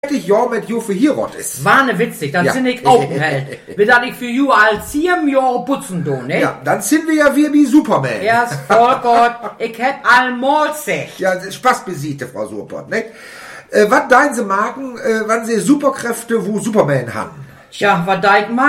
Jahr mit you verheiratet ist. War ne witzig, dann sind ich auch ein Held. Wie dat ich für you als 7 Jahre putzen do, ne? Ja, dann sind wir ja wie Superman. Ja, voll Gott, ich hab allmal sech. Ja, Spaß besiegte, Frau Surpott, ne? Was dein Sie machen, wann Sie Superkräfte, wo Superman haben? Tja, was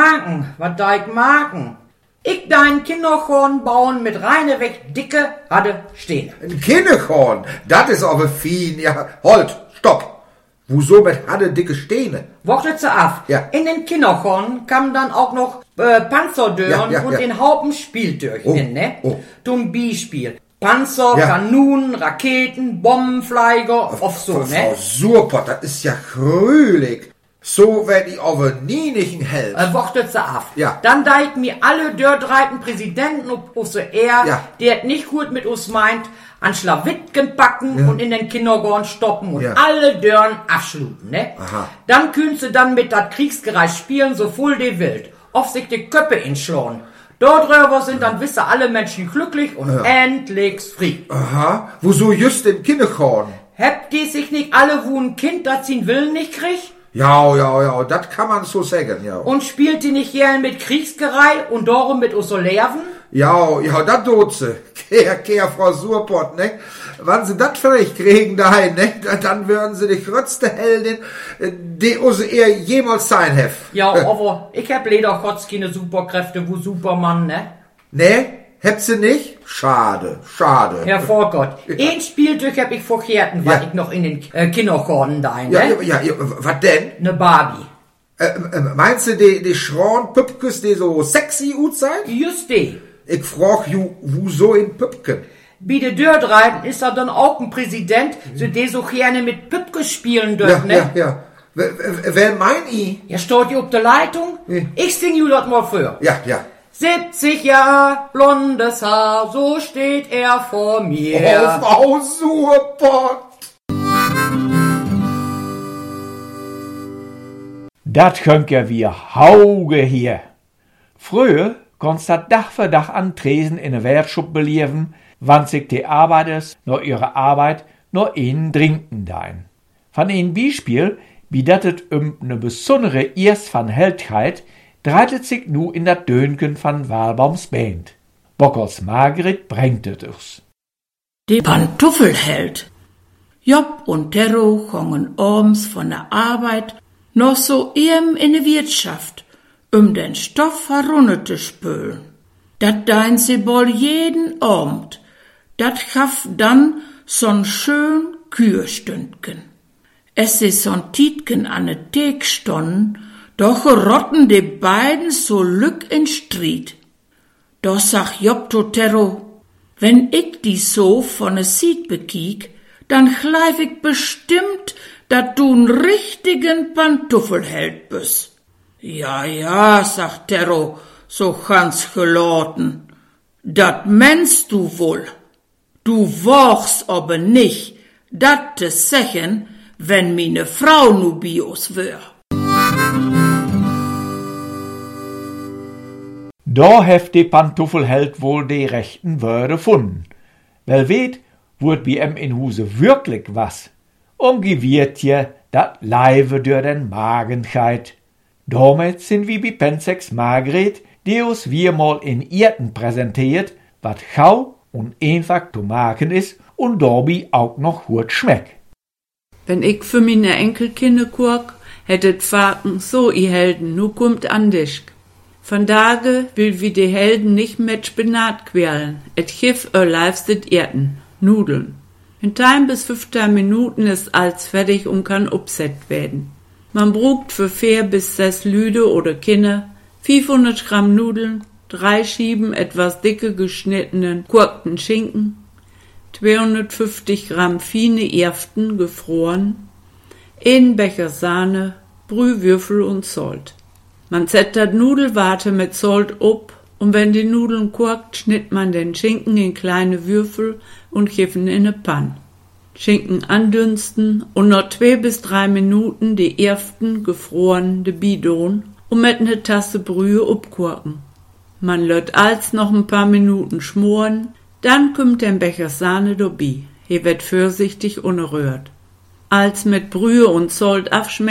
da ich machen? Ich dein Kinderhorn bauen mit reineweg dicke hatte stehen. Ein Kinderhorn, das ist aber fein, ja. Halt, stopp. Wieso mit hatte dicke Steine? Wortet ze ab. Ja. In den Kinderhorn kamen dann auch noch Panzerdören und den Haupen Spieldörchen, ne? Zum Beispiel Panzer, Kanonen, Raketen, Bombenflieger, auf so, ne? Frau Surpott, das ist ja grülig. So werd ich aber nie nicht ein Held. Wortet ze ab. Ja. Dann da ich mir alle dörtreiten Präsidenten auf so der nicht gut mit uns meint, an Schlawittgen packen und in den Kindergarten stoppen und alle Dörren abschluten, ne? Aha. Dann können sie dann mit dat Kriegsgereich spielen, so voll die wild. Auf sich die Köppe inschlagen. Dort drüber sind dann wisse alle Menschen glücklich und endlich frei. Aha, wieso just im Kindergarten? Habt die sich nicht alle, wo ein Kind das seinen Willen nicht kriegt? Ja, das kann man so sagen, ja. Und spielt die nicht gern mit Kriegsgerei und darum mit uns so Lerven? Ja, das tut sie. Kehr, Frau Surpott, ne? Wenn sie das vielleicht kriegen daheim, ne? Dann würden sie die größte Heldin, die uns eher jemals sein hef. Ja, aber ich hab leider Gott keine Superkräfte, wo Superman, ne? Ne? Habt sie nicht? Schade. Herr Vorgott, ein Spielzeug hab ich verkehrten, weil ich noch in den Kindergarten da, ne? Ja, was denn? Ne Barbie. Meinst du die schrauen Püppkes, die so sexy ut sein? Just die. Ich frag you, wo so in Püppken? Wie de Dörtreiten ist er dann auch ein Präsident, so der so gerne mit Püppkes spielen dürfen, ne? Ja. Wer mein I? Ja, steht die auf der Leitung? Ich sing you das mal für. Ja. 70 Jahre, blondes Haar, so steht er vor mir. Oh, Frau Surpott! Dat könnt ja wie Hauge hier. Früher konntest dat Dach für Dach antresen in ne Wertschub believen, wann sich die Arbeiters nur ihre Arbeit nur ihnen trinken dein. Von ein Beispiel, wie dat et ne besondere Erst van Heldheit, dreitet sich nu in dat Dönken van Walbaums Band. Bockers Margret bringt et us. Die Pantuffelheld. Job und Terro kommen abends von der Arbeit noch so eben in die Wirtschaft, den Stoff herunter spülen. Dat dein sie bol jeden Abend. Dat schaff dann so'n schön Kürstündchen. Es is so'n Tietken an de Thek stonnen, doch rotten die beiden so lück in Stried. Doch sag Job to Terro, wenn ich die so von ne Sied bekiek, dann gleif ich bestimmt, dat du n richtigen Pantuffelheld bist. Ja, sagt Terro, so ganz gelaten. Dat meinst du wohl. Du wagst aber nicht, dat te sagen, wenn meine Frau nu bios wär. Da heft die Pantuffelheld wohl die rechten Wörter funden. Weil weet, wurd bi in Huse wirklich was. Umgewiert je dat Leive durch den Magen scheit. Damit sind wie bi Pensex Margret, die uns wir mal in Irten präsentiert, wat gau und einfach zu machen is und dabei auch noch gut schmeckt. Wenn ich für meine Enkelkinder guck, hättet Faken so i Helden, nu kommt an dich. Von Tage will wie die Helden nicht mit Spinat quälen, et Schiff leifstet Erden, Nudeln. In 10 bis 15 Minuten ist alles fertig und kann upset werden. Man brugt für 4 bis 6 Lüde oder Kinder 500 Gramm Nudeln, 3 Schieben etwas dicke geschnittenen Gurken Schinken, 250 Gramm feine Erften gefroren, 1 Becher Sahne, Brühwürfel und Salt. Man zettert Nudelwarte mit Salt up und wenn die Nudeln kocht, schnitt man den Schinken in kleine Würfel und kiffen in ne Pann. Schinken andünsten und noch 2 bis 3 Minuten die Erften gefroren de Bidon und mit ne Tasse Brühe upkorken. Man lässt als noch ein paar Minuten schmoren, dann kommt der Becher Sahne dabei. He wird vorsichtig unerrührt. als mit Brühe und Salt